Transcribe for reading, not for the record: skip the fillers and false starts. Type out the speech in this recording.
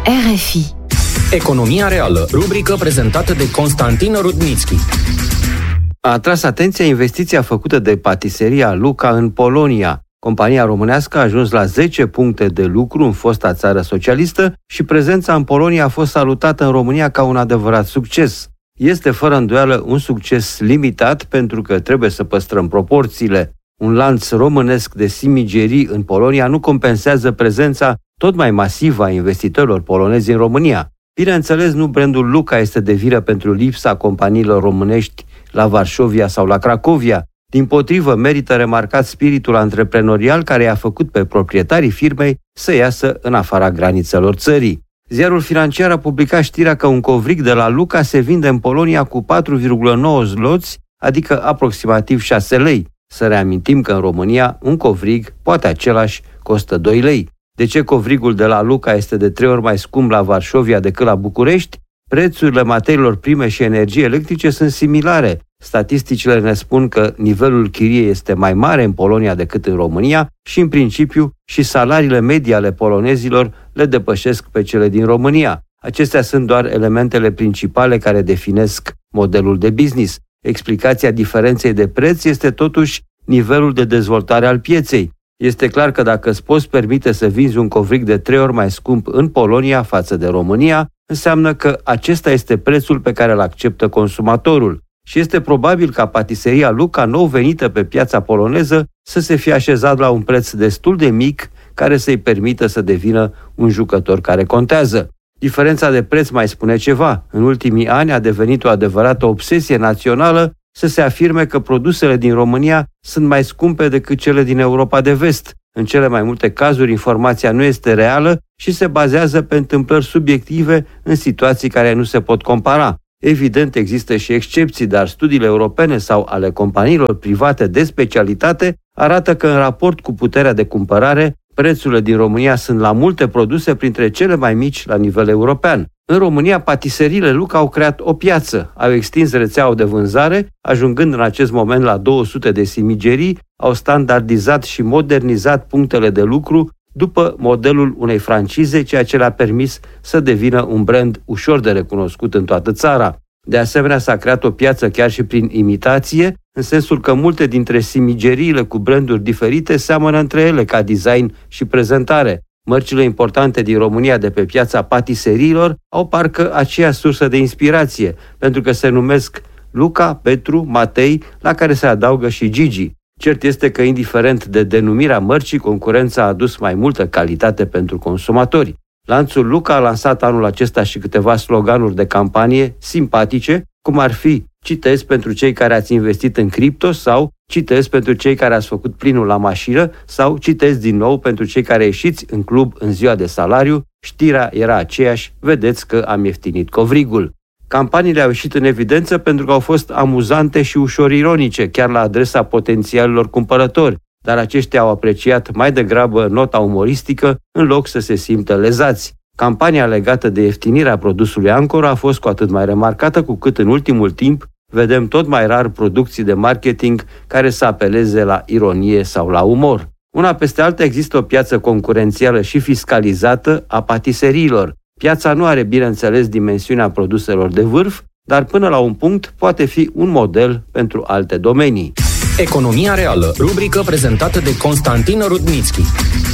RFI. Economia reală, rubrică prezentată de Constantin Rudnitschi. A atras atenția investiția făcută de patiseria Luca în Polonia. Compania românească a ajuns la 10 puncte de lucru în fosta țară socialistă și prezența în Polonia a fost salutată în România ca un adevărat succes. Este fără îndoială un succes limitat pentru că trebuie să păstrăm proporțiile. Un lanț românesc de simigerii în Polonia nu compensează prezența tot mai masivă a investitorilor polonezi în România. Bineînțeles, nu brandul Luca este de vină pentru lipsa companiilor românești la Varșovia sau la Cracovia. Dimpotrivă, merită remarcat spiritul antreprenorial care i-a făcut pe proprietarii firmei să iasă în afara granițelor țării. Ziarul Financiar a publicat știrea că un covrig de la Luca se vinde în Polonia cu 4,9 zloți, adică aproximativ 6 lei. Să reamintim că în România un covrig, poate același, costă 2 lei. De ce covrigul de la Luca este de 3 ori mai scump la Varșovia decât la București? Prețurile materiilor prime și energiei electrice sunt similare. Statisticile ne spun că nivelul chiriei este mai mare în Polonia decât în România și, în principiu, și salariile medii ale polonezilor le depășesc pe cele din România. Acestea sunt doar elementele principale care definesc modelul de business. Explicația diferenței de preț este totuși nivelul de dezvoltare al pieței. Este clar că dacă îți poți permite să vinzi un covrig de 3 ori mai scump în Polonia față de România, înseamnă că acesta este prețul pe care îl acceptă consumatorul. Și este probabil ca patiseria Luca, nou venită pe piața poloneză, să se fie așezat la un preț destul de mic care să-i permită să devină un jucător care contează. Diferența de preț mai spune ceva. În ultimii ani a devenit o adevărată obsesie națională să se afirme că produsele din România sunt mai scumpe decât cele din Europa de Vest. În cele mai multe cazuri, informația nu este reală și se bazează pe întâmplări subiective în situații care nu se pot compara. Evident, există și excepții, dar studiile europene sau ale companiilor private de specialitate arată că în raport cu puterea de cumpărare, prețurile din România sunt la multe produse printre cele mai mici la nivel european. În România, patiseriile Luca au creat o piață, au extins rețeaua de vânzare, ajungând în acest moment la 200 de simigerii, au standardizat și modernizat punctele de lucru după modelul unei francize, ceea ce le-a permis să devină un brand ușor de recunoscut în toată țara. De asemenea, s-a creat o piață chiar și prin imitație, în sensul că multe dintre simigeriile cu branduri diferite seamănă între ele ca design și prezentare. Mărcile importante din România de pe piața patiseriilor au parcă aceeași sursă de inspirație, pentru că se numesc Luca, Petru, Matei, la care se adaugă și Gigi. Cert este că, indiferent de denumirea mărcii, concurența a adus mai multă calitate pentru consumatori. Lanțul Luca a lansat anul acesta și câteva sloganuri de campanie simpatice, cum ar fi citez pentru cei care ați investit în cripto sau citez pentru cei care ați făcut plinul la mașină sau citez din nou pentru cei care ieșiți în club în ziua de salariu. Știrea era aceeași, vedeți că am ieftinit covrigul. Campaniile au ieșit în evidență pentru că au fost amuzante și ușor ironice, chiar la adresa potențialilor cumpărători, dar aceștia au apreciat mai degrabă nota umoristică în loc să se simtă lezați. Campania legată de ieftinirea produsului Ancora a fost cu atât mai remarcată cu cât în ultimul timp vedem tot mai rar producții de marketing care să apeleze la ironie sau la umor. Una peste alta există o piață concurențială și fiscalizată a patiseriilor. Piața nu are, bineînțeles, dimensiunea produselor de vârf, dar până la un punct poate fi un model pentru alte domenii. Economia reală, rubrică prezentată de Constantin Rudnitschi.